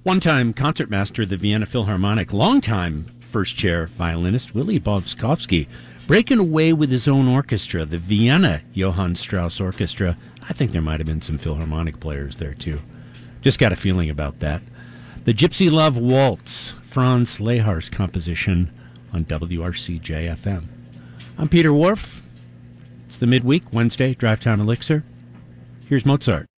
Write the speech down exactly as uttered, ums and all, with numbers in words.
One-time concertmaster of the Vienna Philharmonic, longtime first-chair violinist Willy Bobskovsky, breaking away with his own orchestra, the Vienna Johann Strauss Orchestra. I think there might have been some Philharmonic players there, too. Just got a feeling about that. The Gypsy Love Waltz, Franz Lehar's composition on W R C J F M. I'm Peter Whorf. It's the midweek, Wednesday, Drive Time Elixir. Here's Mozart.